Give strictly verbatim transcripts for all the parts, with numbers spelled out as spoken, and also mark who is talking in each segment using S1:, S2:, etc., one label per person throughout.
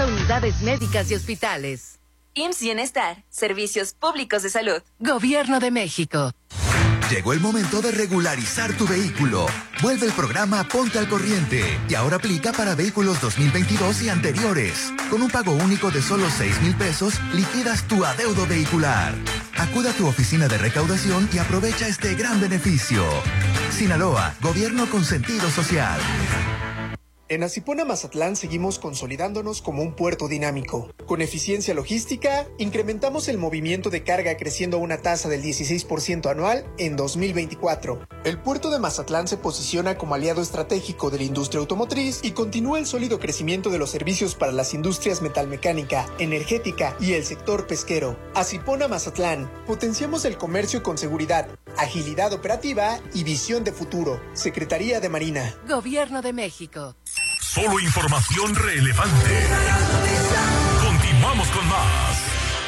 S1: unidades médicas y hospitales.
S2: I M S S Bienestar, Servicios Públicos de Salud.
S1: Gobierno de México.
S3: Llegó el momento de regularizar tu vehículo. Vuelve el programa Ponte al Corriente y ahora aplica para vehículos dos mil veintidós y anteriores. Con un pago único de solo seis mil pesos, liquidas tu adeudo vehicular. Acuda a tu oficina de recaudación y aprovecha este gran beneficio. Sinaloa, gobierno con sentido social.
S4: En Asipona Mazatlán seguimos consolidándonos como un puerto dinámico. Con eficiencia logística, incrementamos el movimiento de carga creciendo a una tasa del dieciséis por ciento anual en dos mil veinticuatro. El puerto de Mazatlán se posiciona como aliado estratégico de la industria automotriz y continúa el sólido crecimiento de los servicios para las industrias metalmecánica, energética y el sector pesquero. Asipona Mazatlán, potenciamos el comercio con seguridad, agilidad operativa y visión de futuro. Secretaría de Marina.
S1: Gobierno de México.
S5: Solo información relevante. Continuamos con más.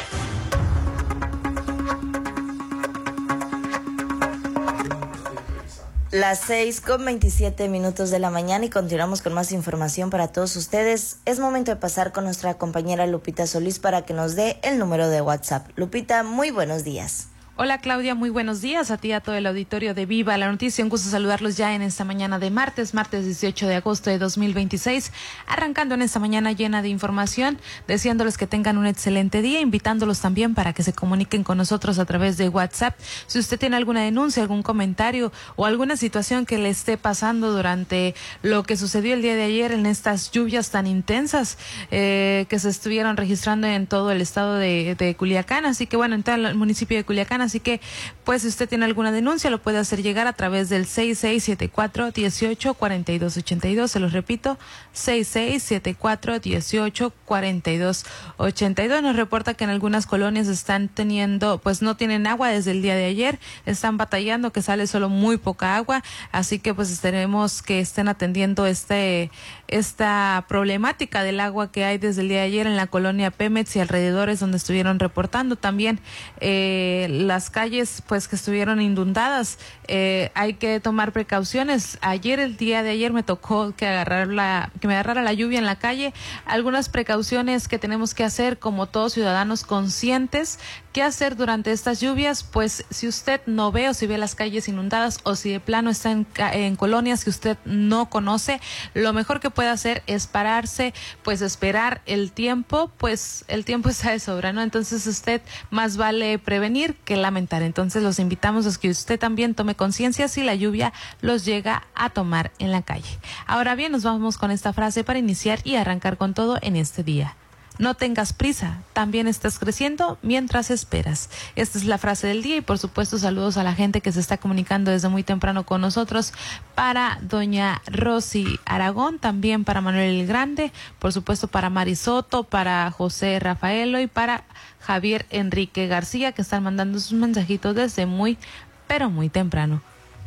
S6: Las seis con veintisiete minutos de la mañana y continuamos con más información para todos ustedes. Es momento de pasar con nuestra compañera Lupita Solís para que nos dé el número de WhatsApp. Lupita, muy buenos días.
S7: Hola Claudia, muy buenos días a ti y a todo el auditorio de Viva la Noticia. Un gusto saludarlos ya en esta mañana de martes, martes dieciocho de agosto de dos mil veintiséis, arrancando en esta mañana llena de información, deseándoles que tengan un excelente día, invitándolos también para que se comuniquen con nosotros a través de WhatsApp. Si usted tiene alguna denuncia, algún comentario o alguna situación que le esté pasando durante lo que sucedió el día de ayer en estas lluvias tan intensas eh, que se estuvieron registrando en todo el estado de, de Culiacán, así que bueno, en todo el municipio de Culiacán. Así que, pues, si usted tiene alguna denuncia, lo puede hacer llegar a través del seis seis siete cuatro, dieciocho cuarenta y dos ochenta y dos. Se los repito, seis seis siete cuatro, dieciocho cuarenta y dos ochenta y dos. Nos reporta que en algunas colonias están teniendo, pues, no tienen agua desde el día de ayer. Están batallando, que sale solo muy poca agua. Así que, pues, esperemos que estén atendiendo este, esta problemática del agua que hay desde el día de ayer en la colonia Pemex y alrededores, donde estuvieron reportando también eh, la las calles pues que estuvieron inundadas. Eh, hay que tomar precauciones. Ayer, el día de ayer, me tocó que agarrar la, que me agarrara la lluvia en la calle. Algunas precauciones que tenemos que hacer como todos ciudadanos conscientes. ¿Qué hacer durante estas lluvias? Pues si usted no ve o si ve las calles inundadas o si de plano está en, en colonias que usted no conoce, lo mejor que puede hacer es pararse, pues esperar el tiempo, pues el tiempo está de sobra, ¿no? Entonces usted más vale prevenir que lamentar. Entonces los invitamos a que usted también tome conciencia si la lluvia los llega a tomar en la calle. Ahora bien, nos vamos con esta frase para iniciar y arrancar con todo en este día. No tengas prisa, también estás creciendo mientras esperas. Esta es la frase del día y por supuesto saludos a la gente que se está comunicando desde muy temprano con nosotros. Para doña Rosy Aragón, también para Manuel el Grande, por supuesto para Mari Soto, para José Rafaelo y para Javier Enrique García, que están mandando sus mensajitos desde muy, pero muy temprano.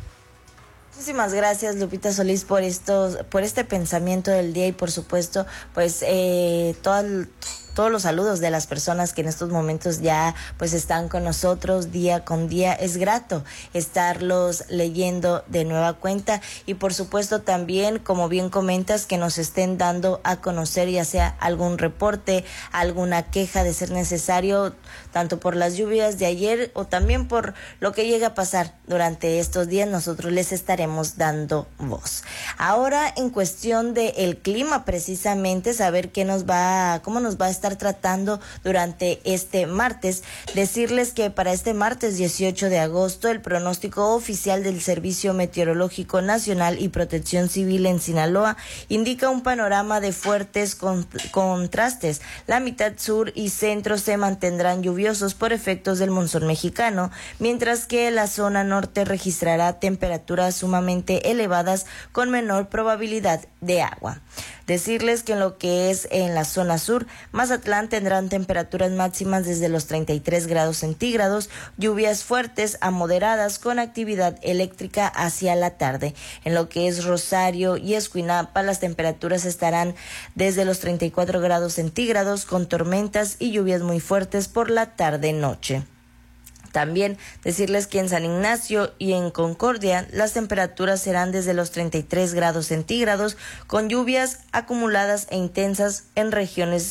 S6: Muchísimas gracias, Lupita Solís, por estos, por este pensamiento del día y por supuesto, pues eh, todo el, todos los saludos de las personas que en estos momentos ya pues están con nosotros día con día. Es grato estarlos leyendo de nueva cuenta y por supuesto también, como bien comentas, que nos estén dando a conocer ya sea algún reporte, alguna queja de ser necesario, tanto por las lluvias de ayer o también por lo que llega a pasar durante estos días. Nosotros les estaremos dando voz. Ahora, en cuestión del clima, precisamente saber qué nos va, cómo nos va a estar tratando durante este martes. Decirles que para este martes dieciocho de agosto el pronóstico oficial del Servicio Meteorológico Nacional y Protección Civil en Sinaloa indica un panorama de fuertes con, contrastes. La mitad sur y centro se mantendrán lluviosos por efectos del monzón mexicano, mientras que la zona norte registrará temperaturas sumamente elevadas con menor probabilidad de agua. Decirles que en lo que es en la zona sur, Mazatlán tendrán temperaturas máximas desde los treinta y tres grados centígrados, lluvias fuertes a moderadas con actividad eléctrica hacia la tarde. En lo que es Rosario y Escuinapa, las temperaturas estarán desde los treinta y cuatro grados centígrados con tormentas y lluvias muy fuertes por la tarde-noche. También decirles que en San Ignacio y en Concordia las temperaturas serán desde los treinta y tres grados centígrados con lluvias acumuladas e intensas en regiones